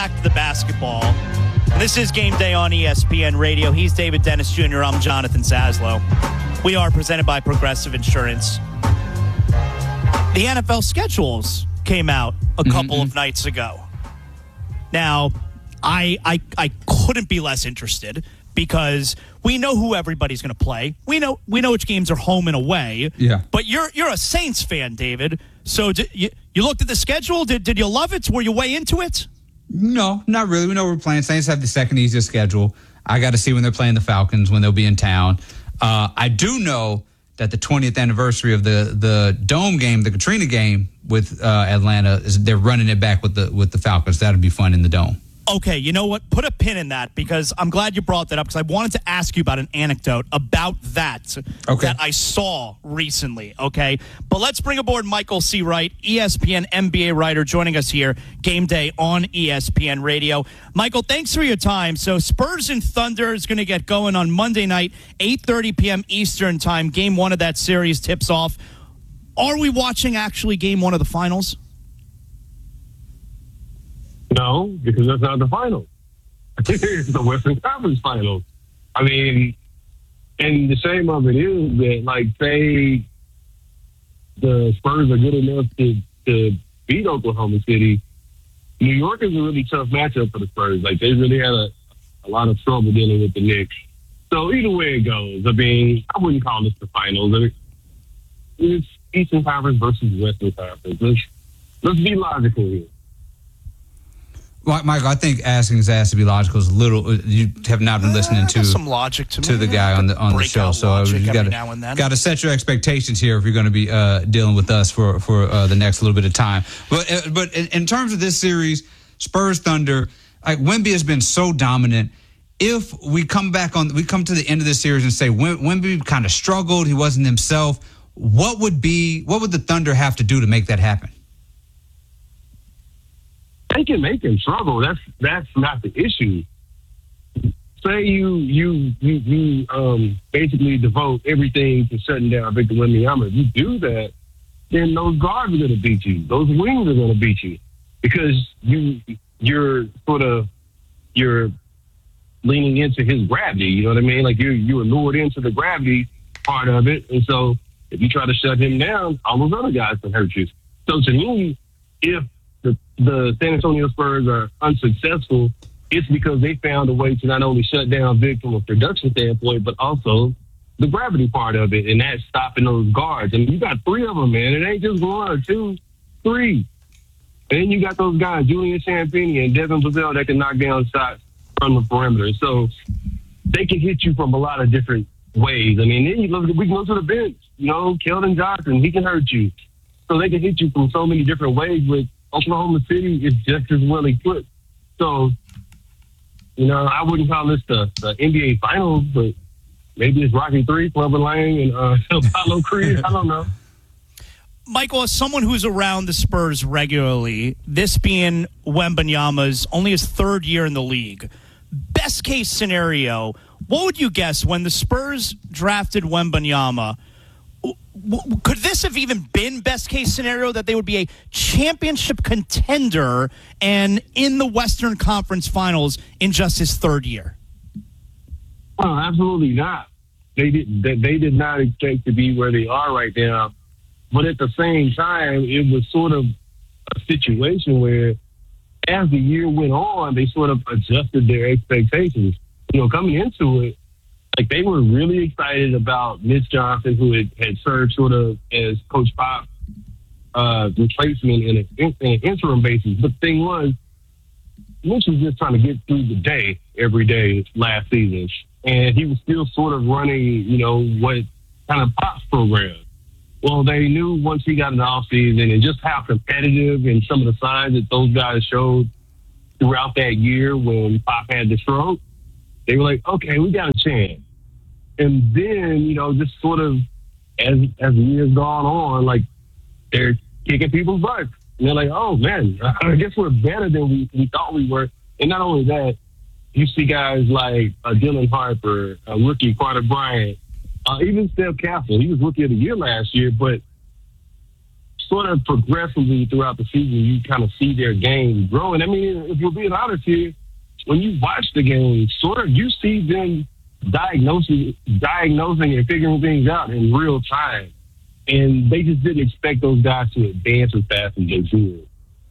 back to the basketball. This is Game Day on ESPN Radio. He's David Dennis Jr. I'm Jonathan Zaslow. We are presented by Progressive Insurance. The NFL schedules came out a couple of nights ago. Now, I couldn't be less interested because we know who everybody's going to play. We know which games are home and away. Yeah. But you're a Saints fan, David. So you looked at the schedule. Did you love it? Were you way into it? No, not really. We know we're playing. Saints have the second easiest schedule. I got to see when they're playing the Falcons, when they'll be in town. I do know that the 20th anniversary of the Dome game, the Katrina game with Atlanta, they're running it back with the Falcons. That'll be fun in the Dome. Okay, you know what? Put a pin in that because I'm glad you brought that up because I wanted to ask you about an anecdote about that that I saw recently, okay? But let's bring aboard Michael C. Wright, ESPN NBA writer, joining us here, Game Day on ESPN Radio. Michael, thanks for your time. So Spurs and Thunder is going to get going on Monday night, 8:30 p.m. Eastern time. Game one of that series tips off. Are we watching actually game one of the finals? No, because that's not the finals. It's the Western Conference Finals. I mean, and the shame of it is that, like, say the Spurs are good enough to beat Oklahoma City, New York is a really tough matchup for the Spurs. Like, they really had a lot of trouble dealing with the Knicks. So either way it goes, I mean, I wouldn't call this the finals. I mean, it's Eastern Conference versus Western Conference. Let's be logical here. Michael, I think asking Zaz to be logical is a little. You have not been listening to some logic to the guy on the show, so you got to set your expectations here if you're going to be dealing with us for the next little bit of time. But in terms of this series, Spurs Thunder, like Wemby has been so dominant. If we come to the end of this series and say Wemby kind of struggled, he wasn't himself. What would the Thunder have to do to make that happen? They can make him struggle. That's not the issue. Say you basically devote everything to shutting down Victor Wembanyama. If you do that, then those guards are going to beat you. Those wings are going to beat you because you're leaning into his gravity. You know what I mean? Like you were lured into the gravity part of it, and so if you try to shut him down, all those other guys can hurt you. So to me, if the San Antonio Spurs are unsuccessful, it's because they found a way to not only shut down Vic from a production standpoint, but also the gravity part of it, and that's stopping those guards. I mean, you got three of them, man. It ain't just one or two, three. And then you got those guys, Julian Champagnie and Devin Vassell, that can knock down shots from the perimeter. So they can hit you from a lot of different ways. I mean, then we can go to the bench. You know, Keldon Johnson, he can hurt you. So they can hit you from so many different ways with Oklahoma City is just as well equipped. So, you know, I wouldn't call this the NBA Finals, but maybe it's Rocky III, Clubber Lang, and Apollo Creed. I don't know. Michael, as someone who's around the Spurs regularly, this being Wembanyama's only his third year in the league, best case scenario, what would you guess when the Spurs drafted Wembanyama? Could this have even been best case scenario that they would be a championship contender and in the Western Conference Finals in just his third year? Oh, absolutely not. They did not expect to be where they are right now. But at the same time, it was sort of a situation where as the year went on, they sort of adjusted their expectations. You know, coming into it, like they were really excited about Mitch Johnson, who had served sort of as Coach Pop replacement in an interim basis. But the thing was, Mitch was just trying to get through the day every day last season. And he was still sort of running, you know, what kind of Pop's program. Well, they knew once he got in the offseason and just how competitive and some of the signs that those guys showed throughout that year when Pop had the stroke, they were like, okay, we got a chance. And then, you know, just sort of as the year's gone on, like they're kicking people's butts. And they're like, oh, man, I guess we're better than we thought we were. And not only that, you see guys like Dylan Harper, rookie Carter Bryant, even Steph Castle. He was Rookie of the Year last year, but sort of progressively throughout the season, you kind of see their game growing. I mean, if you're being honest here, when you watch the game, sort of you see them diagnosing and figuring things out in real time. And they just didn't expect those guys to advance as fast as they did.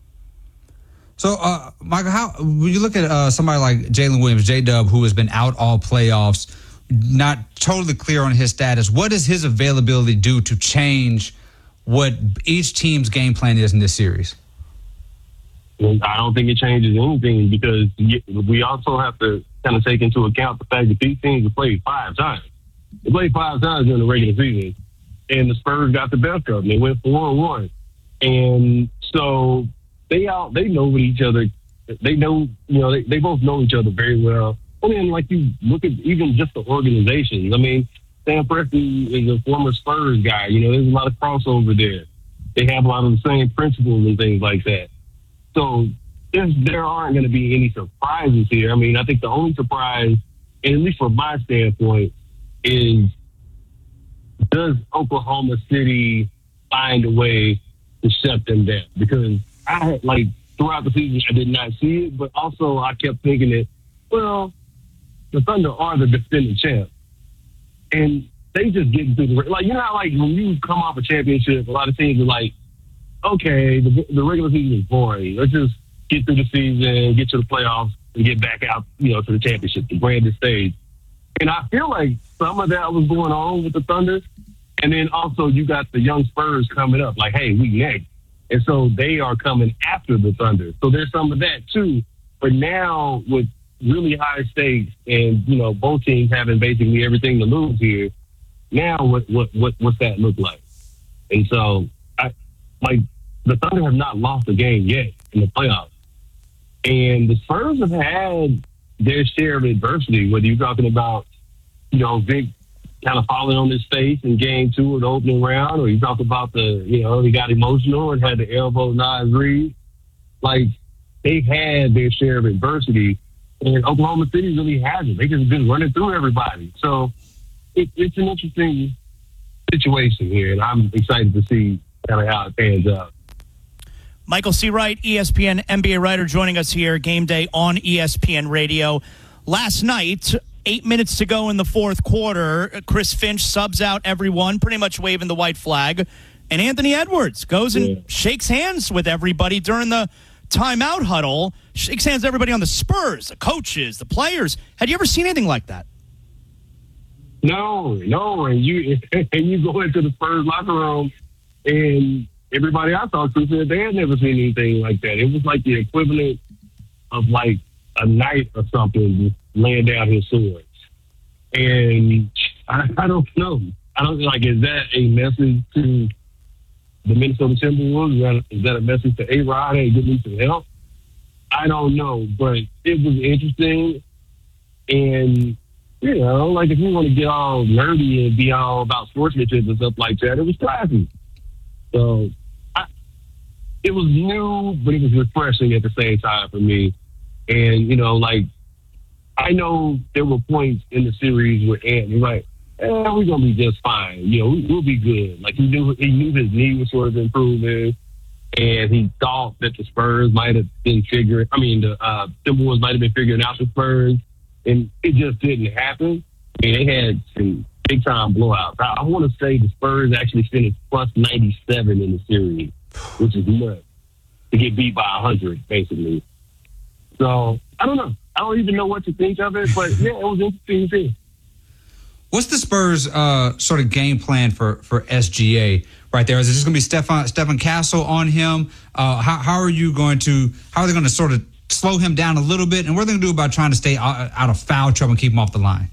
So, Michael, when you look at somebody like Jalen Williams, J-Dub, who has been out all playoffs, not totally clear on his status, what does his availability do to change what each team's game plan is in this series? Well, I don't think it changes anything because we also have to kind of take into account the fact that these teams have played 5 times. They played 5 times during the regular season, and the Spurs got the best of them. They went 4-1. And so they know what each other. They know, they both know each other very well. I mean, like you look at even just the organizations. I mean, Sam Presti is a former Spurs guy. There's a lot of crossover there. They have a lot of the same principles and things like that. So there aren't going to be any surprises here. I mean, I think the only surprise, and at least from my standpoint, is does Oklahoma City find a way to shut them down? Because throughout the season, I did not see it, but also I kept thinking that, well, the Thunder are the defending champ. And they just get through how when you come off a championship, a lot of teams are like, okay, the regular season is boring. Let's just get through the season, get to the playoffs, and get back out, to the championship, the grandest stage. And I feel like some of that was going on with the Thunder. And then also you got the young Spurs coming up, like, hey, we next. And so they are coming after the Thunder. So there's some of that too. But now with really high stakes and, both teams having basically everything to lose here, now what's that look like? And so the Thunder have not lost a game yet in the playoffs. And the Spurs have had their share of adversity, whether you're talking about, Vic kind of falling on his face in game 2 of the opening round, or you talk about he got emotional and had the elbow Nas Reed. They've had their share of adversity, and Oklahoma City really hasn't. They just been running through everybody. So it's an interesting situation here, and I'm excited to see kind of how it pans out. Michael C. Wright, ESPN NBA writer, joining us here, Game Day on ESPN Radio. Last night, 8 minutes to go in the fourth quarter, Chris Finch subs out everyone, pretty much waving the white flag. And Anthony Edwards goes and shakes hands with everybody during the timeout huddle, shakes hands with everybody on the Spurs, the coaches, the players. Had you ever seen anything like that? No. And you go into the Spurs locker room, and everybody I talked to said they had never seen anything like that. It was like the equivalent of like a knight or something just laying down his swords. And I don't know. Is that a message to the Minnesota Timberwolves? Is that a message to A-Rod? Hey, give me some help? I don't know, but it was interesting. And, if you want to get all nerdy and be all about sportsmanship and stuff like that, it was classy. So it was new, but it was refreshing at the same time for me. And, I know there were points in the series where Ant was like, we're going to be just fine. We'll be good. He knew his knee was sort of improving, and he thought that the Spurs might have been the Timberwolves might have been figuring out the Spurs, and it just didn't happen. I mean, they had some big-time blowouts. I want to say the Spurs actually finished plus 97 in the series, which is nuts, to get beat by 100, basically. So, I don't know. I don't even know what to think of it, but, yeah, it was interesting to see. What's the Spurs sort of game plan for SGA right there? Is it just going to be Stephen Castle on him? How are they going to sort of slow him down a little bit? And what are they going to do about trying to stay out of foul trouble and keep him off the line?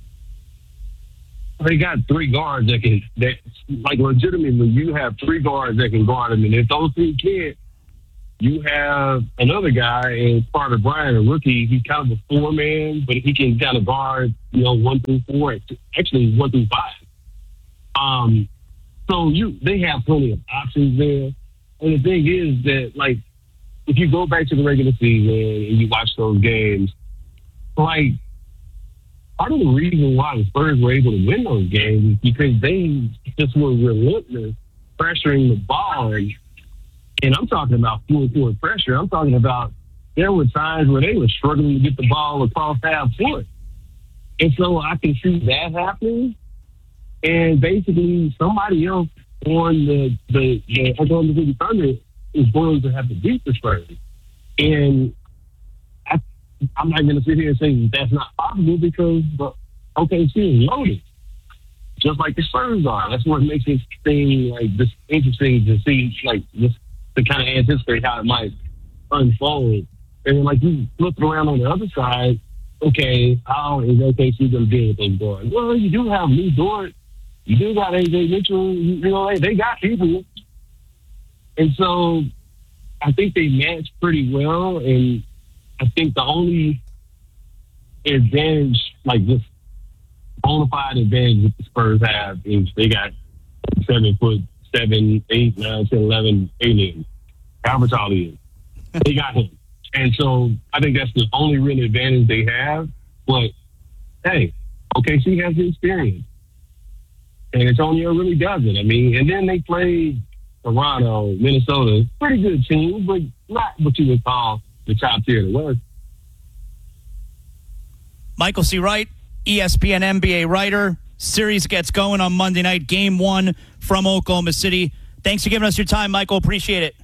They got 3 guards that legitimately, you have 3 guards that can guard him. And if those 3 can't, you have another guy in Carter Bryant, a rookie. He's kind of a 4-man, but he can kind of guard, 1 through 4, actually 1 through 5. So they have plenty of options there. And the thing is that, if you go back to the regular season and you watch those games, part of the reason why the Spurs were able to win those games is because they just were relentless pressuring the ball. And I'm talking about full-court pressure. I'm talking about there were times where they were struggling to get the ball across half court. And so I can see that happening. And basically somebody else on the Oklahoma City Thunder is going to have to beat the Spurs. And I'm not going to sit here and say that's not possible because OKC is loaded, just like the Spurs are. That's what makes this thing like this interesting to see, like just to kind of anticipate how it might unfold. And like you look around on the other side, okay, how is OKC going to deal with those guards? Well, you do have Lou Dort, you do got AJ Mitchell. You know, they got people, and so I think they match pretty well. And I think the only advantage, like this bona fide advantage that the Spurs have is they got 7'7", 8, 9, 10, 11 aliens. How tall he is. They got him. And so I think that's the only real advantage they have. But, hey, OKC has the experience. And Antonio really doesn't. I mean, and then they played Toronto, Minnesota. Pretty good team, but not what you would call the top tier of the West. Michael C. Wright, ESPN NBA writer. Series gets going on Monday night. Game 1 from Oklahoma City. Thanks for giving us your time, Michael. Appreciate it.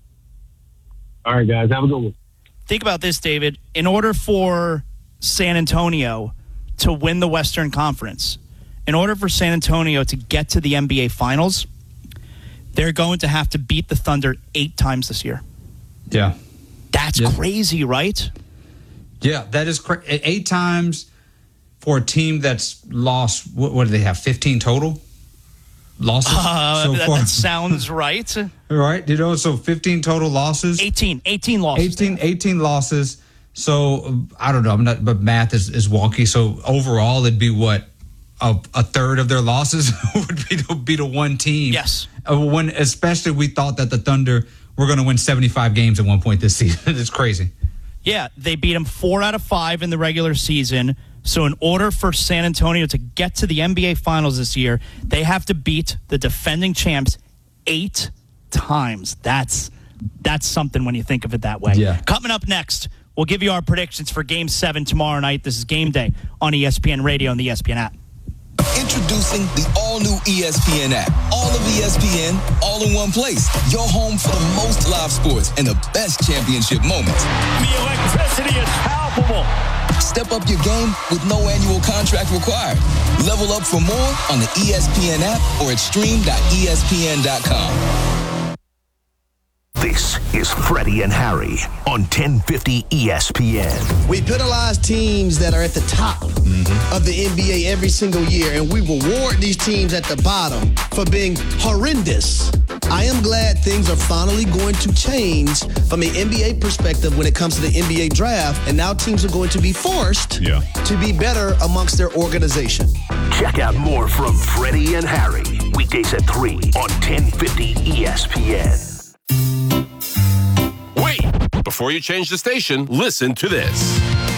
All right, guys. Have a good one. Think about this, David. In order for San Antonio to win the Western Conference, in order for San Antonio to get to the NBA Finals, they're going to have to beat the Thunder 8 times this year. Yeah. That's crazy, right? Yeah, that is crazy. 8 times for a team that's lost, what do they have, 15 total losses so far? That sounds right. Right, you know, so 15 total losses. 18 losses. 18 losses. So, I don't know, but math is wonky. So, overall, it'd be what? A third of their losses would be to one team. Yes. When especially we thought that the Thunder were going to win 75 games at one point this season. It's crazy. Yeah, they beat them 4 out of 5 in the regular season. So in order for San Antonio to get to the NBA Finals this year, they have to beat the defending champs 8 times. That's something when you think of it that way. Yeah. Coming up next, we'll give you our predictions for Game 7 tomorrow night. This is Game Day on ESPN Radio and the ESPN app. Introducing the all-new ESPN app. All of ESPN, all in one place. Your home for the most live sports and the best championship moments. The electricity is palpable. Step up your game with no annual contract required. Level up for more on the ESPN app or at stream.espn.com. This is Freddie and Harry on 1050 ESPN. We penalize teams that are at the top of the NBA every single year, and we reward these teams at the bottom for being horrendous. I am glad things are finally going to change from an NBA perspective when it comes to the NBA draft, and now teams are going to be forced to be better amongst their organization. Check out more from Freddie and Harry, weekdays at 3 on 1050 ESPN. Wait! Before you change the station, listen to this.